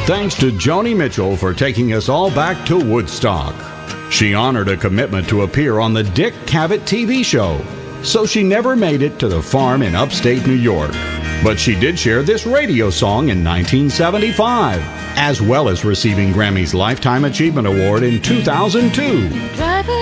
Thanks to Joni Mitchell for taking us all back to Woodstock. She honored a commitment to appear on the Dick Cavett TV show, so she never made it to the farm in upstate New York. But she did share this radio song in 1975, as well as receiving Grammy's Lifetime Achievement Award in 2002.